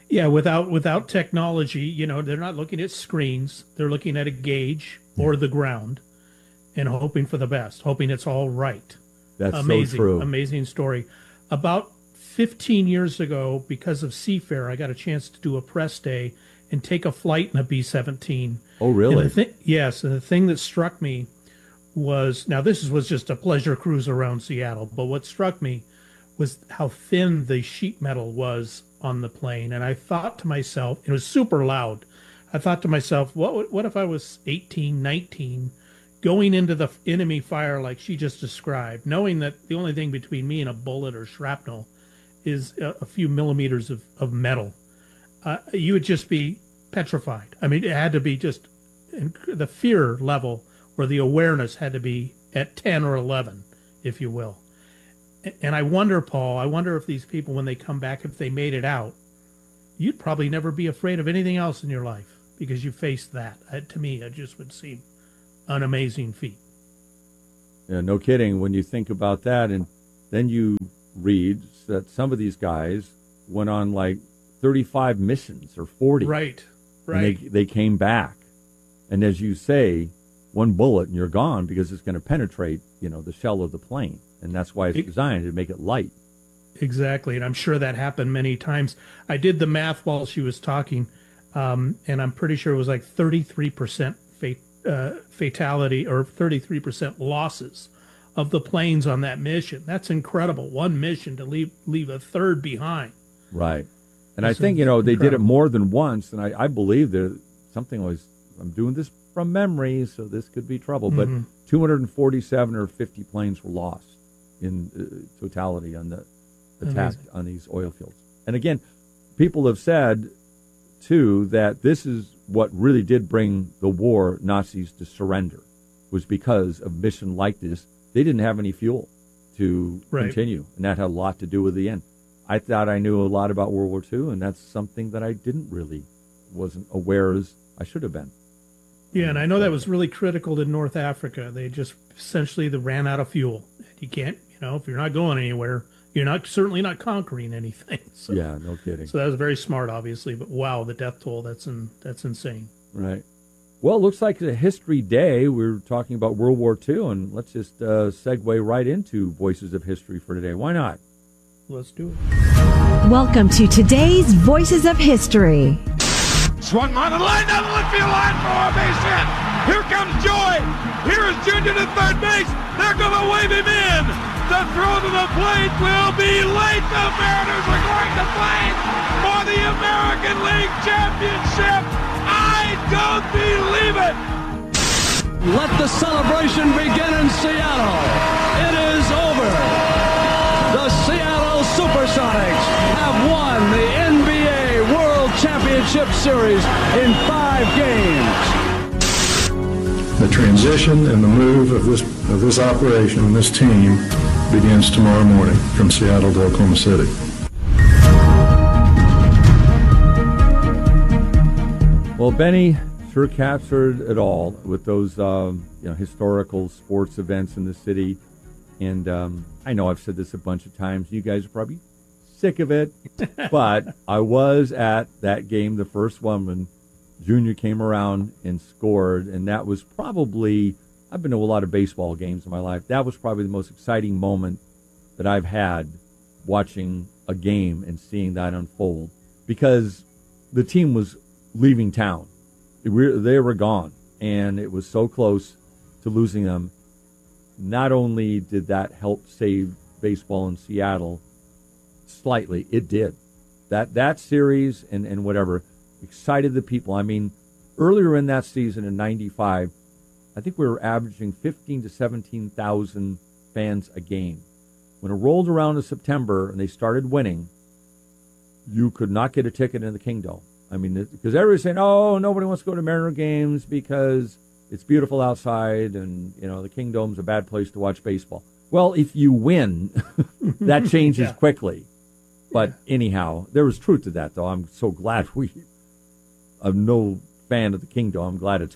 Yeah, without technology, they're not looking at screens. They're looking at a gauge or the ground and hoping for the best, hoping it's all right. That's so Amazing, true. amazing story. About 15 years ago, because of Seafair, I got a chance to do a press day and take a flight in a B-17. Oh, And really? yes, and the thing that struck me was, now this was just a pleasure cruise around Seattle, but what struck me was how thin the sheet metal was on the plane. And I thought to myself, it was super loud. I thought to myself, what if I was 18, 19, going into the enemy fire like she just described, knowing that the only thing between me and a bullet or shrapnel is a few millimeters of metal. You would just be petrified. I mean, it had to be just the fear level or the awareness had to be at 10 or 11, if you will. And I wonder, Paul, if these people, when they come back, if they made it out, you'd probably never be afraid of anything else in your life because you faced that. To me, it just would seem an amazing feat. Yeah, no kidding. When you think about that, and then you read that some of these guys went on like 35 missions or 40. Right. And they came back. And as you say, one bullet and you're gone because it's going to penetrate, the shell of the plane. And that's why it's designed to make it light. Exactly. And I'm sure that happened many times. I did the math while she was talking, and I'm pretty sure it was like 33% fatality or 33% losses of the planes on that mission. That's incredible. One mission to leave a third behind. Right. And I think, they did it more than once. And I believe there something was, I'm doing this from memory, so this could be trouble. But 247 or 50 planes were lost in totality on the attack on these oil fields. And again, people have said, too, that this is what really did bring the war Nazis to surrender, was because of mission like this. They didn't have any fuel to continue, and that had a lot to do with the end. I thought I knew a lot about World War II, and that's something that I wasn't aware as I should have been. Yeah, and I know that was really critical in North Africa. They just essentially ran out of fuel. You can't, if you're not going anywhere, you're certainly not conquering anything. So, yeah, no kidding. So that was very smart, obviously. But wow, the death toll, that's insane. Right. Well, it looks like a history day. We're talking about World War II, and let's just segue right into Voices of History for today. Why not? Let's do it. Welcome to today's Voices of History. Swung on the line, down the left field line for a base hit. Here comes Joy. Here is Junior to third base. They're going to wave him in. The throw to the plate will be late. The Mariners are going to play for the American League Championship. I don't believe it. Let the celebration begin in Seattle. It is over. The Seattle Supersonics have won the NBA World Championship Series in 5 games. The transition and the move of this operation, this team, begins tomorrow morning from Seattle to Oklahoma City. Well, Benny sure captured it all with those historical sports events in the city. And I know I've said this a bunch of times. You guys are probably sick of it. But I was at that game, the first one, when Junior came around and scored. And that was probably, I've been to a lot of baseball games in my life. That was probably the most exciting moment that I've had watching a game and seeing that unfold. Because the team was leaving town. They were gone. And it was so close to losing them. Not only did that help save baseball in Seattle slightly, it did. That series and whatever excited the people. I mean, earlier in that season in 95, I think we were averaging 15 to 17,000 fans a game. When it rolled around to September and they started winning, you could not get a ticket in the Kingdome. I mean, because everybody's saying, oh, nobody wants to go to Mariner games because it's beautiful outside and, the Kingdome's a bad place to watch baseball. Well, if you win, that changes quickly. But anyhow, there was truth to that, though. I'm so glad I'm no fan of the Kingdome. I'm glad it's